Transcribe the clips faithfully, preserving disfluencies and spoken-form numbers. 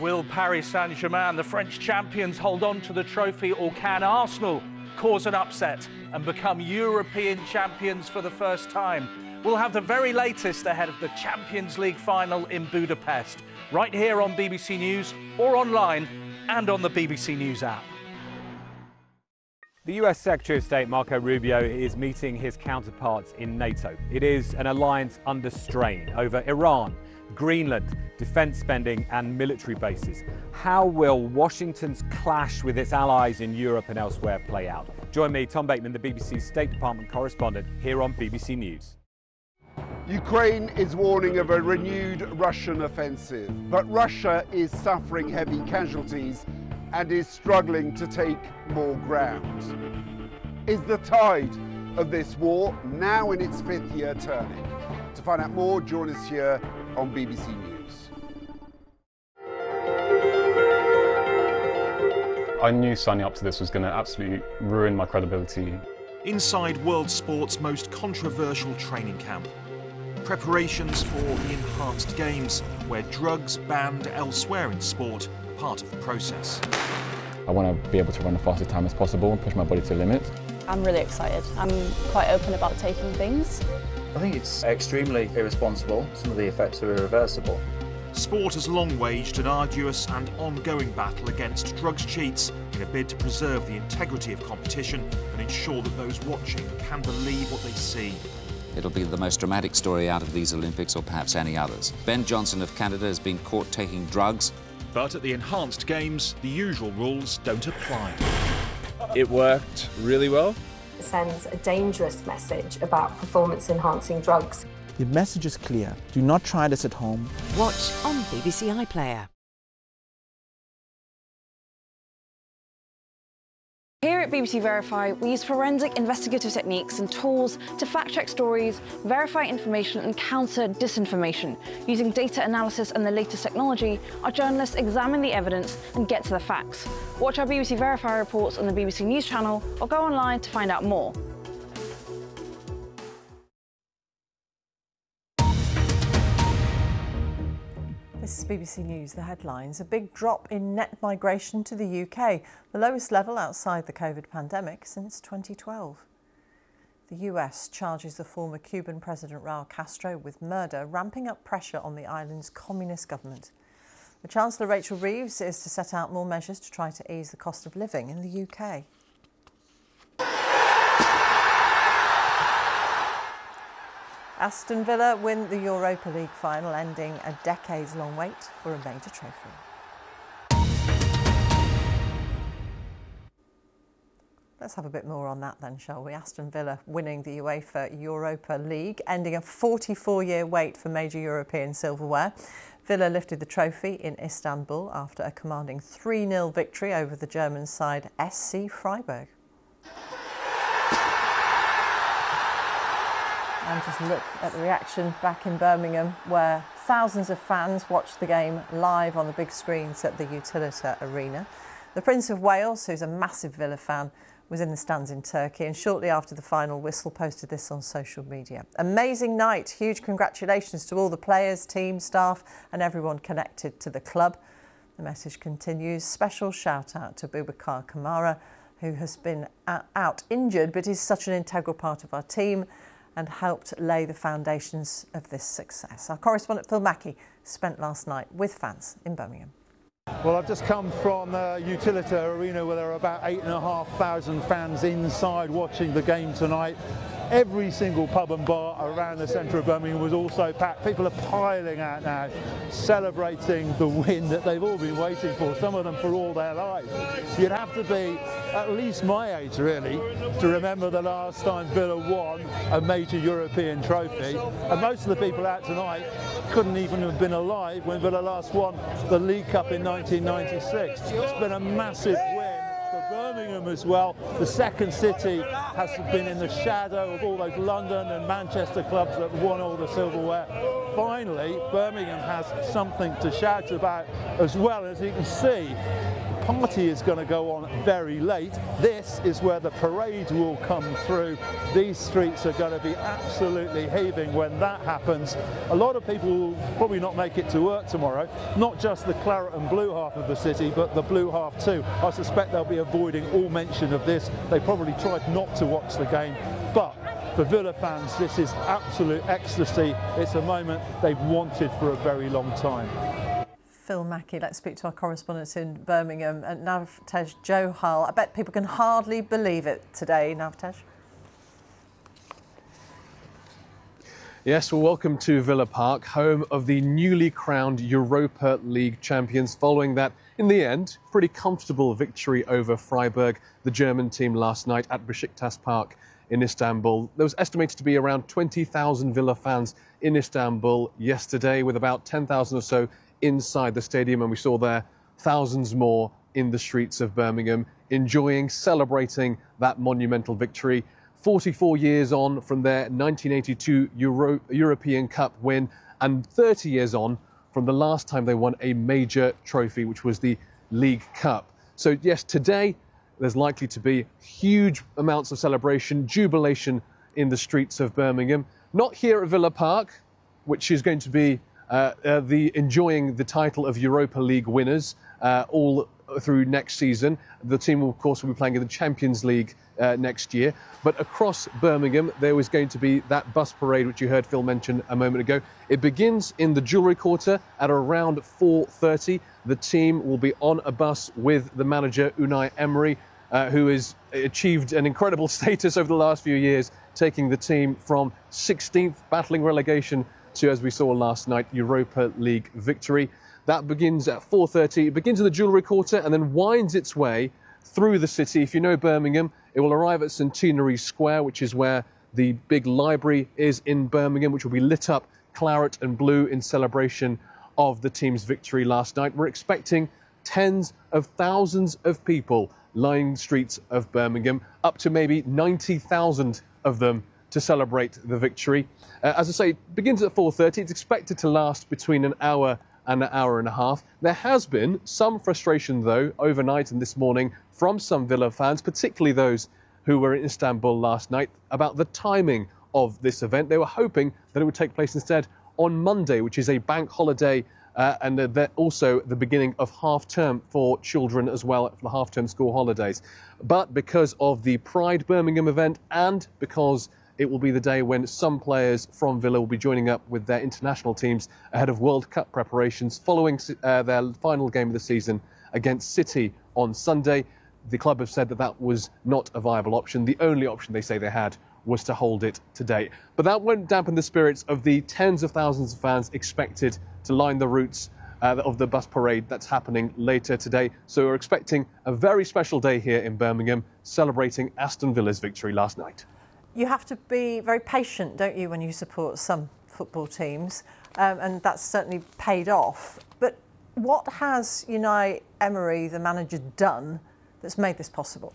Will Paris Saint-Germain, the French champions, hold on to the trophy, or can Arsenal cause an upset and become European champions for the first time? We'll have the very latest ahead of the Champions League final in Budapest, right here on B B C News or online and on the B B C News app. The U S Secretary of State Marco Rubio is meeting his counterparts in NATO. It is an alliance under strain over Iran, Greenland, defence spending and military bases. How will Washington's clash with its allies in Europe and elsewhere play out? Join me, Tom Bateman, the B B C State Department correspondent, here on B B C News. Ukraine is warning of a renewed Russian offensive, but Russia is suffering heavy casualties and is struggling to take more ground. Is the tide of this war now in its fifth year turning? To find out more, join us here on B B C News. I knew signing up to this was going to absolutely ruin my credibility. Inside world sport's most controversial training camp. Preparations for the enhanced games, where drugs banned elsewhere in sport are part of the process. I want to be able to run the fastest time as possible and push my body to the limit. I'm really excited. I'm quite open about taking things. I think it's extremely irresponsible. Some of the effects are irreversible. Sport has long waged an arduous and ongoing battle against drugs cheats in a bid to preserve the integrity of competition and ensure that those watching can believe what they see. It'll be the most dramatic story out of these Olympics, or perhaps any others. Ben Johnson of Canada has been caught taking drugs. But at the enhanced games, the usual rules don't apply. It worked really well. It sends a dangerous message about performance-enhancing drugs. The message is clear. Do not try this at home. Watch on B B C iPlayer. Here at B B C Verify, we use forensic investigative techniques and tools to fact-check stories, verify information and counter disinformation. Using data analysis and the latest technology, our journalists examine the evidence and get to the facts. Watch our B B C Verify reports on the B B C News channel or go online to find out more. This is B B C News, the headlines. A big drop in net migration to the U K, the lowest level outside the COVID pandemic since twenty twelve. The U S charges the former Cuban President Raul Castro with murder, ramping up pressure on the island's communist government. The Chancellor Rachel Reeves is to set out more measures to try to ease the cost of living in the U K. Aston Villa win the Europa League final, ending a decades-long wait for a major trophy. Let's have a bit more on that then, shall we? Aston Villa winning the UEFA Europa League, ending a forty-four year wait for major European silverware. Villa lifted the trophy in Istanbul after a commanding three nil victory over the German side S C Freiburg. And just look at the reaction back in Birmingham, where thousands of fans watched the game live on the big screens at the Utilita Arena. The Prince of Wales, who's a massive Villa fan, was in the stands in Turkey, and shortly after the final whistle posted this on social media. Amazing night. Huge congratulations to all the players, team, staff and everyone connected to the club. The message continues. Special shout out to Boubacar Kamara, who has been out injured but is such an integral part of our team and helped lay the foundations of this success. Our correspondent Phil Mackey spent last night with fans in Birmingham. Well, I've just come from uh, Utilita Arena, where there are about eight and a half thousand fans inside watching the game tonight. Every single pub and bar around the centre of Birmingham was also packed. People are piling out now, celebrating the win that they've all been waiting for, some of them for all their lives. You'd have to be at least my age, really, to remember the last time Villa won a major European trophy. And most of the people out tonight couldn't even have been alive when Villa last won the League Cup in nineteen ninety-six. It's been a massive win for Birmingham as well. The second city has been in the shadow of all those London and Manchester clubs that won all the silverware. Finally, Birmingham has something to shout about as well. As you can see, party is going to go on very late. This is where the parade will come through. These streets are going to be absolutely heaving when that happens. A lot of people will probably not make it to work tomorrow, not just the claret and blue half of the city, but the blue half too. I suspect they'll be avoiding all mention of this. They probably tried not to watch the game, but for Villa fans, this is absolute ecstasy. It's a moment they've wanted for a very long time. Phil Mackey, let's speak to our correspondent in Birmingham, and Navtej Johal. I bet people can hardly believe it today, Navtej. Yes, well, welcome to Villa Park, home of the newly crowned Europa League champions, following that, in the end, pretty comfortable victory over Freiburg, the German team, last night at Besiktas Park in Istanbul. There was estimated to be around twenty thousand Villa fans in Istanbul yesterday, with about ten thousand or so inside the stadium, and we saw there thousands more in the streets of Birmingham, enjoying, celebrating that monumental victory. forty-four years on from their nineteen eighty-two Euro European Cup win, and thirty years on from the last time they won a major trophy, which was the League Cup. So yes, today there's likely to be huge amounts of celebration, jubilation in the streets of Birmingham. Not here at Villa Park, which is going to be uh, uh, the enjoying the title of Europa League winners uh, all through next season. The team, will, of course, will be playing in the Champions League uh, next year. But across Birmingham, there was going to be that bus parade, which you heard Phil mention a moment ago. It begins in the Jewellery Quarter at around four thirty. The team will be on a bus with the manager, Unai Emery, uh, who has achieved an incredible status over the last few years, taking the team from sixteenth, battling relegation, to, as we saw last night, Europa League victory. That begins at four thirty. It begins in the Jewellery Quarter and then winds its way through the city. If you know Birmingham, it will arrive at Centenary Square, which is where the big library is in Birmingham, which will be lit up claret and blue in celebration of the team's victory last night. We're expecting tens of thousands of people lining the streets of Birmingham, up to maybe ninety thousand of them to celebrate the victory. Uh, as I say, it begins at four thirty. It's expected to last between an hour and an hour and a half. There has been some frustration, though, overnight and this morning from some Villa fans, particularly those who were in Istanbul last night, about the timing of this event. They were hoping that it would take place instead on Monday, which is a bank holiday, uh, and uh, also the beginning of half-term for children as well, for the half-term school holidays. But because of the Pride Birmingham event, and because it will be the day when some players from Villa will be joining up with their international teams ahead of World Cup preparations following uh, their final game of the season against City on Sunday. The club have said that that was not a viable option. The only option they say they had was to hold it today. But that won't dampen the spirits of the tens of thousands of fans expected to line the routes uh, of the bus parade that's happening later today. So we're expecting a very special day here in Birmingham, celebrating Aston Villa's victory last night. You have to be very patient, don't you, when you support some football teams, um, and that's certainly paid off. But what has Unai Emery, the manager, done that's made this possible?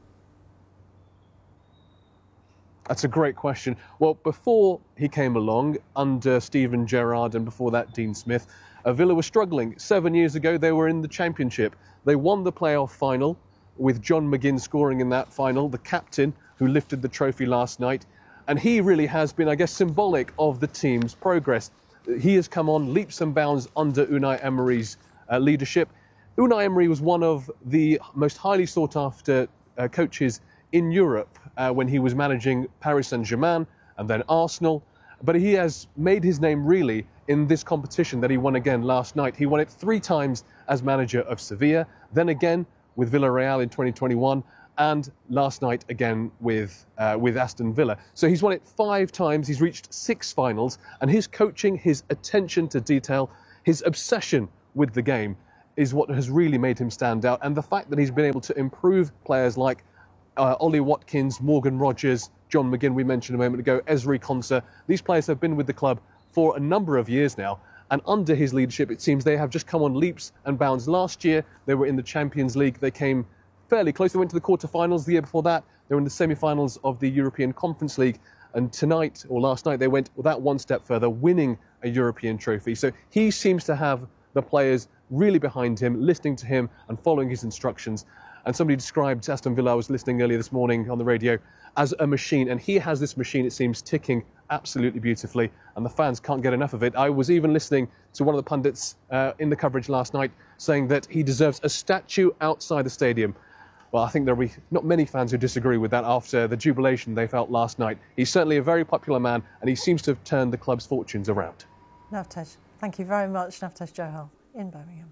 That's a great question. Well, before he came along, under Steven Gerrard and before that Dean Smith, uh, Villa were struggling. Seven years ago, they were in the Championship. They won the playoff final, with John McGinn scoring in that final, the captain who lifted the trophy last night. And he really has been, I guess, symbolic of the team's progress. He has come on leaps and bounds under Unai Emery's uh, leadership. Unai Emery was one of the most highly sought-after uh, coaches in Europe uh, when he was managing Paris Saint-Germain and then Arsenal. But he has made his name really in this competition that he won again last night. He won it three times as manager of Sevilla, then again with Villarreal in twenty twenty-one, and last night again with uh, with Aston Villa. So he's won it five times, he's reached six finals, and his coaching, his attention to detail, his obsession with the game is what has really made him stand out. And the fact that he's been able to improve players like uh, Ollie Watkins, Morgan Rogers, John McGinn we mentioned a moment ago, Ezri Konsa. These players have been with the club for a number of years now, and under his leadership it seems they have just come on leaps and bounds. Last year they were in the Champions League, they came fairly close, they went to the quarterfinals. The year before that they were in the semi-finals of the European Conference League, and tonight, or last night, they went that one step further, winning a European trophy. So he seems to have the players really behind him, listening to him and following his instructions. And somebody described Aston Villa, I was listening earlier this morning on the radio, as a machine. And he has this machine, it seems, ticking absolutely beautifully, and the fans can't get enough of it. I was even listening to one of the pundits uh, in the coverage last night saying that he deserves a statue outside the stadium. Well, I think there'll be not many fans who disagree with that after the jubilation they felt last night. He's certainly a very popular man, and he seems to have turned the club's fortunes around. Navtej, thank you very much. Navtej Johal in Birmingham.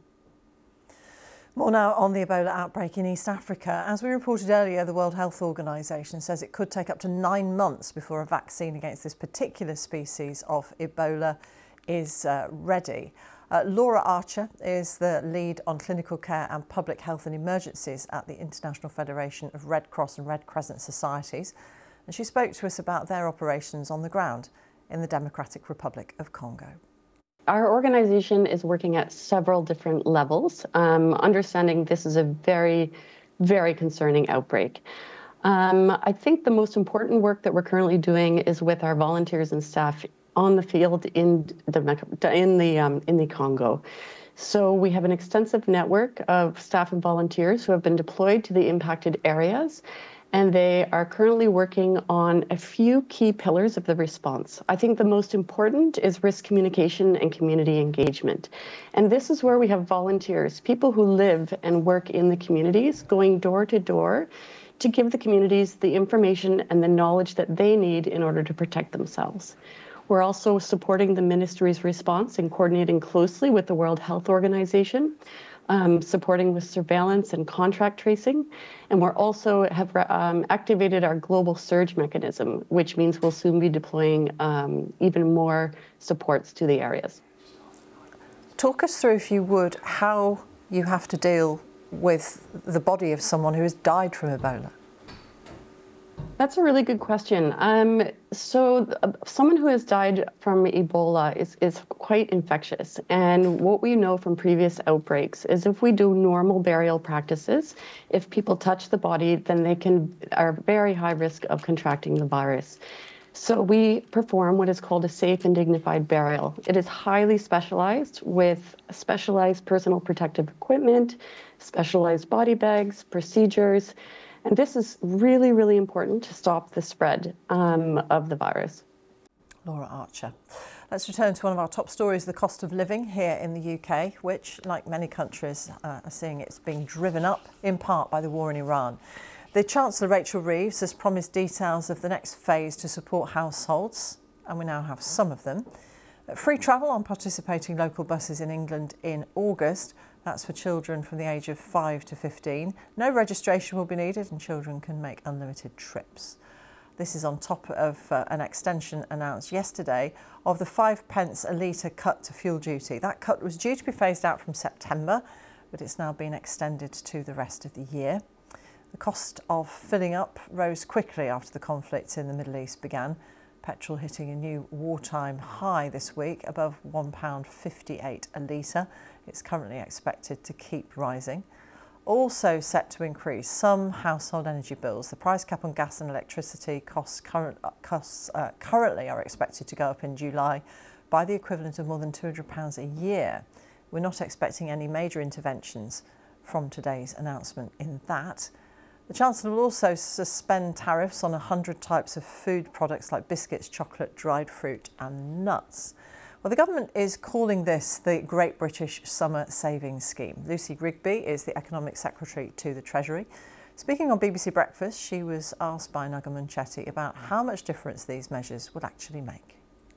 More now on the Ebola outbreak in East Africa. As we reported earlier, the World Health Organization says it could take up to nine months before a vaccine against this particular species of Ebola is uh, ready. Uh, Laura Archer is the lead on clinical care and public health and emergencies at the International Federation of Red Cross and Red Crescent Societies. And she spoke to us about their operations on the ground in the Democratic Republic of Congo. Our organization is working at several different levels, um, understanding this is a very, very concerning outbreak. Um, I think the most important work that we're currently doing is with our volunteers and staff on the field in the in the um, in the Congo. So we have an extensive network of staff and volunteers who have been deployed to the impacted areas, and they are currently working on a few key pillars of the response. I think the most important is risk communication and community engagement. And this is where we have volunteers, people who live and work in the communities, going door to door to give the communities the information and the knowledge that they need in order to protect themselves. We're also supporting the ministry's response and coordinating closely with the World Health Organization, um, supporting with surveillance and contract tracing. And we're also have um, activated our global surge mechanism, which means we'll soon be deploying um, even more supports to the areas. Talk us through, if you would, how you have to deal with the body of someone who has died from Ebola. That's a really good question. Um, so uh, someone who has died from Ebola is, is quite infectious. And what we know from previous outbreaks is if we do normal burial practices, if people touch the body, then they can are very high risk of contracting the virus. So we perform what is called a safe and dignified burial. It is highly specialized with specialized personal protective equipment, specialized body bags, procedures. And this is really, really important to stop the spread um, of the virus. Laura Archer. Let's return to one of our top stories, the cost of living here in the U K, which, like many countries, uh, are seeing it's being driven up in part by the war in Iran. The Chancellor, Rachel Reeves, has promised details of the next phase to support households, and we now have some of them. Free travel on participating local buses in England in August. That's for children from the age of five to fifteen. No registration will be needed and children can make unlimited trips. This is on top of uh, an extension announced yesterday of the five pence a litre cut to fuel duty. That cut was due to be phased out from September, but it's now been extended to the rest of the year. The cost of filling up rose quickly after the conflict in the Middle East began. Petrol hitting a new wartime high this week, above one pound fifty-eight a litre. It's currently expected to keep rising. Also set to increase some household energy bills. The price cap on gas and electricity costs, current, costs uh, currently are expected to go up in July by the equivalent of more than two hundred pounds a year. We're not expecting any major interventions from today's announcement in that. The Chancellor will also suspend tariffs on one hundred types of food products like biscuits, chocolate, dried fruit and nuts. Well, the government is calling this the Great British Summer Savings Scheme. Lucy Rigby is the Economic Secretary to the Treasury. Speaking on B B C Breakfast, she was asked by Naga Munchetty about how much difference these measures would actually make.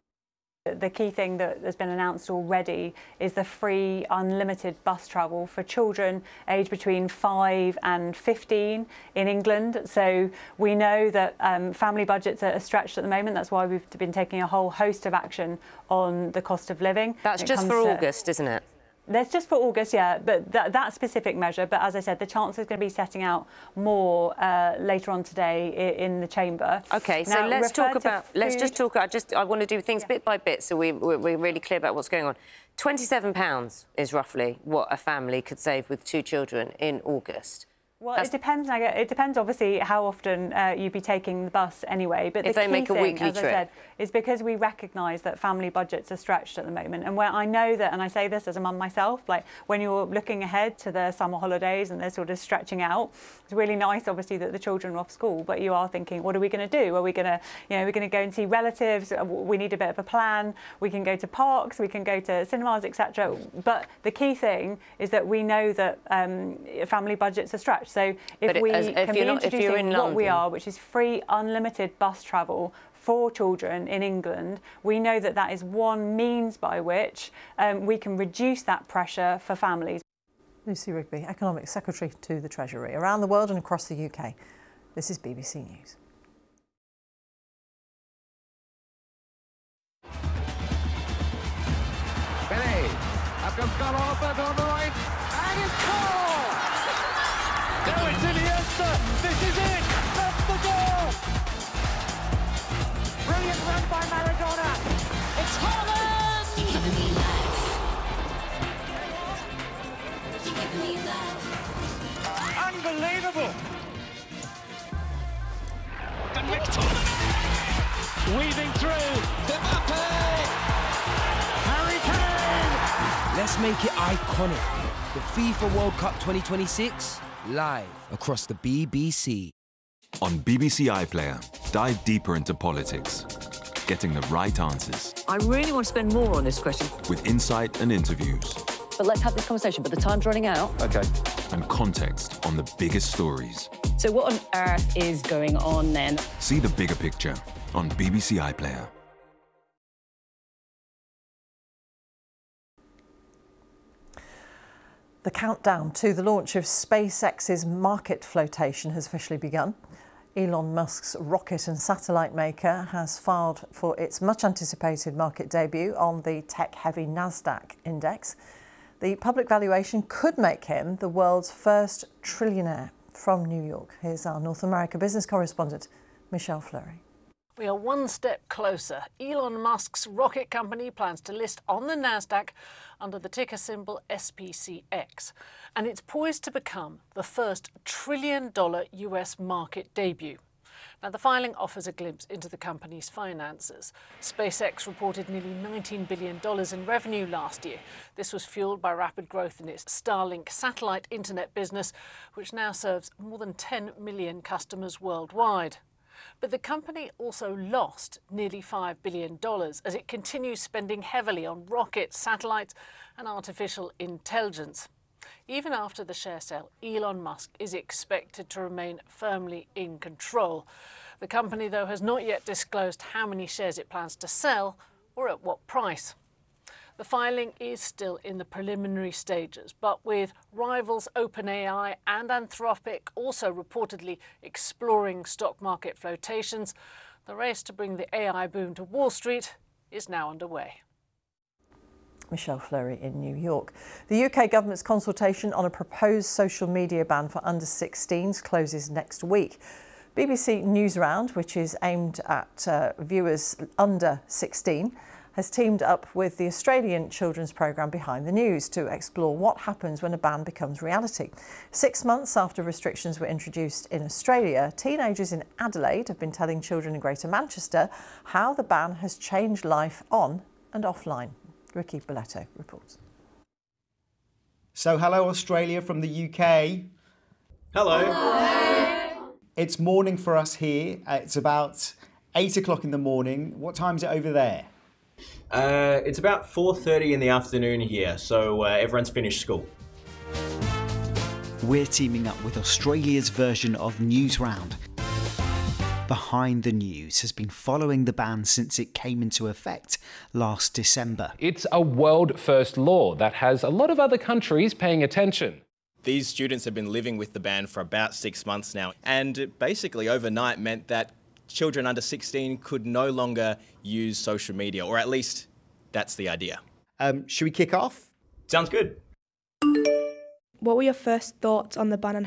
The key thing that has been announced already is the free unlimited bus travel for children aged between five and fifteen in England. So we know that um, family budgets are stretched at the moment. That's why we've been taking a whole host of action on the cost of living. That's just for August, isn't it? That's just for August, yeah, but that, that specific measure. But as I said, the Chancellor is going to be setting out more uh, later on today in, in the chamber. OK, so now, let's talk about, food. let's just talk, I just, I want to do things yeah. bit by bit so we, we're, we're really clear about what's going on. twenty-seven pounds is roughly what a family could save with two children in August. Well, That's it depends. Naga. It depends, obviously, how often uh, you'd be taking the bus anyway. But if the they key make a thing, weekly as trip. I said, is because we recognise that family budgets are stretched at the moment, and where I know that, and I say this as a mum myself, like when you're looking ahead to the summer holidays and they're sort of stretching out, it's really nice, obviously, that the children are off school. But you are thinking, what are we going to do? Are we going to, you know, we're going to go and see relatives? We need a bit of a plan. We can go to parks. We can go to cinemas, et cetera. But the key thing is that we know that um, family budgets are stretched. So if But we as- if can be you're not- if you're introducing in what we London- are, which is free, unlimited bus travel for children in England, we know that that is one means by which um, we can reduce that pressure for families. Lucy Rigby, Economic Secretary to the Treasury. Around the world and across the U K, this is B B C News. Benny, up comes Carl Osberg on the right, and it's caught! Now it's Iniesta, this is it, that's the goal! Brilliant run by Maradona, it's Haaland! You're giving me life. You're giving me life. Unbelievable! And McTominay! Weaving through, Mbappe! Harry Kane! Let's make it iconic. The FIFA World Cup twenty twenty-six, live across the B B C. On B B C iPlayer, dive deeper into politics, getting the right answers, I really want to spend more on this question. with insight and interviews, But let's have this conversation, but the time's running out. okay, and context on the biggest stories. So what on earth is going on then? See the bigger picture on B B C iPlayer. The countdown to the launch of SpaceX's market flotation has officially begun. Elon Musk's rocket and satellite maker has filed for its much-anticipated market debut on the tech-heavy NASDAQ index. The public valuation could make him the world's first trillionaire. From New York, here's our North America business correspondent, Michelle Fleury. We are one step closer. Elon Musk's rocket company plans to list on the NASDAQ under the ticker symbol S P C X, and it's poised to become the first trillion dollar U S market debut. Now, the filing offers a glimpse into the company's finances. SpaceX reported nearly nineteen billion dollars in revenue last year. This was fueled by rapid growth in its Starlink satellite internet business, which now serves more than ten million customers worldwide. But the company also lost nearly five billion dollars as it continues spending heavily on rockets, satellites and artificial intelligence. Even after the share sale, Elon Musk is expected to remain firmly in control. The company, though, has not yet disclosed how many shares it plans to sell or at what price. The filing is still in the preliminary stages, but with rivals OpenAI and Anthropic also reportedly exploring stock market flotations, the race to bring the A I boom to Wall Street is now underway. Michelle Fleury in New York. The U K government's consultation on a proposed social media ban for under sixteens closes next week. B B C News Round, which is aimed at uh, viewers under sixteen, has teamed up with the Australian children's programme Behind the News to explore what happens when a ban becomes reality. Six months after restrictions were introduced in Australia, teenagers in Adelaide have been telling children in Greater Manchester how the ban has changed life on and offline. Ricky Boletto reports. So hello Australia from the U K. Hello. Hello. It's morning for us here. Uh, it's about eight o'clock in the morning. What time is it over there? Uh, it's about four thirty in the afternoon here, so uh, everyone's finished school. We're teaming up with Australia's version of News Round. Behind the News has been following the ban since it came into effect last December. It's a world-first law that has a lot of other countries paying attention. These students have been living with the ban for about six months now, and it basically overnight meant that children under sixteen could no longer use social media, or at least that's the idea. Um, should we kick off? Sounds good. What were your first thoughts on the ban and